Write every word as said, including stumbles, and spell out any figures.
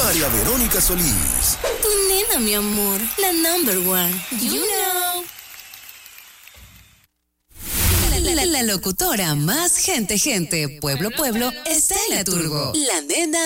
María Verónica Solís. Tu nena, mi amor, la number one. You know. La, la, la, la locutora más gente, gente, pueblo, pueblo, está en la turbo. La nena